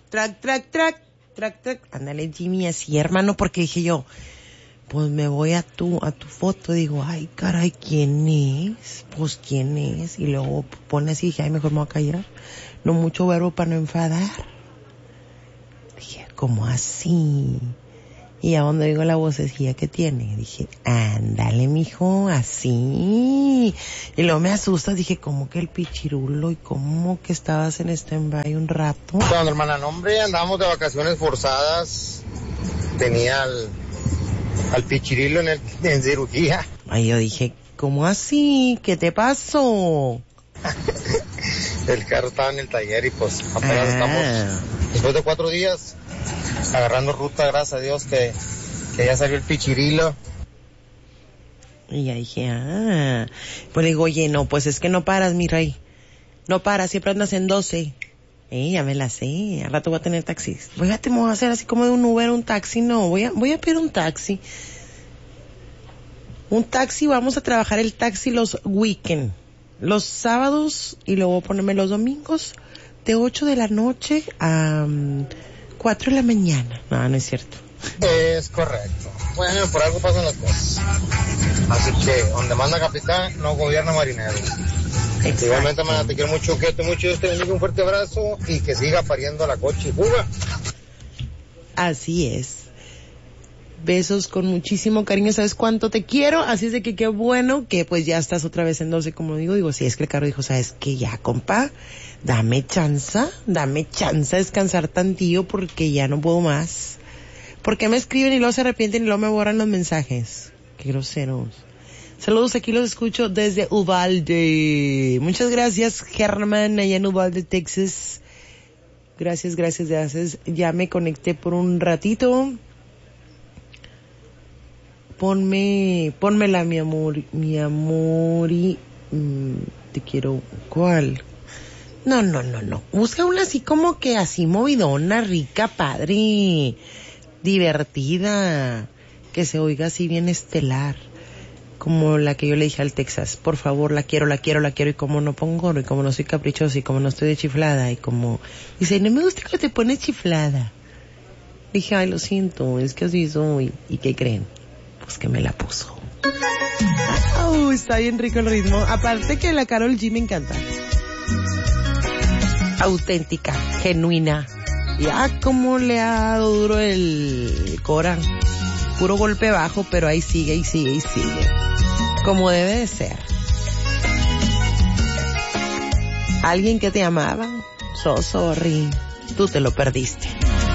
track. Ándale, Jimmy, así, hermano, porque dije yo, pues me voy a tu foto, digo, ay, caray, ¿quién es? Pues, ¿quién es? Y luego pone así, dije, ay, mejor me voy a callar. No mucho verbo para no enfadar. Dije, ¿cómo así? Y a donde digo la vocecilla que tiene, dije, ándale, mijo, así. Y luego me asusta, dije, ¿cómo que el pichirulo? ¿Y cómo que estabas en stand-by un rato? Cuando, hermana, no, hombre, andábamos de vacaciones forzadas. Tenía al pichirilo en cirugía. Ay, yo dije, ¿cómo así? ¿Qué te pasó? El carro estaba en el taller y pues apenas estamos, después de 4 días, agarrando ruta, gracias a Dios que ya salió el pichirilo. Y ya dije, pues le digo, oye, no, pues es que no paras, mi rey. No paras, siempre andas en 12. Ya me la sé, al rato voy a tener taxis. Fíjate, me voy a hacer así como de un Uber, un taxi, no, voy a pedir un taxi. Un taxi, vamos a trabajar el taxi los weekend, los sábados, y luego ponerme los domingos de 8 de la noche a 4 de la mañana. No es cierto. Es correcto. Bueno, por algo pasan las cosas. Así que, donde manda capitán, no gobierna marinero. Exacto. Igualmente, hermana, te quiero mucho, que mucho, Dios te bendiga, un fuerte abrazo y que siga pariendo la cochifuga. Así es. Besos con muchísimo cariño, ¿sabes cuánto te quiero? Así es de que qué bueno que pues ya estás otra vez en 12, como digo, si es que el carro dijo, ¿sabes qué? Ya, compa, dame chance a descansar tantillo porque ya no puedo más. ¿Por qué me escriben y luego se arrepienten y luego me borran los mensajes? Qué groseros. Saludos, aquí los escucho desde Uvalde. Muchas gracias, Germán, allá en Uvalde, Texas. Gracias. Ya me conecté por un ratito. Pónmela, mi amor, y te quiero. ¿Cuál? No. Busca una así como que así movidona, rica, padre, divertida, que se oiga así bien estelar, como la que yo le dije al Texas. Por favor, la quiero, y como no pongo, y como no soy caprichosa, y como no estoy de chiflada, y como dice, no me gusta que te pones chiflada. Dije, ay, lo siento, es que así soy. ¿Y qué creen? Pues que me la puso. Está bien rico el ritmo. Aparte que la Karol G me encanta. Auténtica, genuina. Ya como le ha dado duro el Cora. Puro golpe bajo, pero ahí sigue. Como debe de ser. Alguien que te amaba. So sorry. Tú te lo perdiste.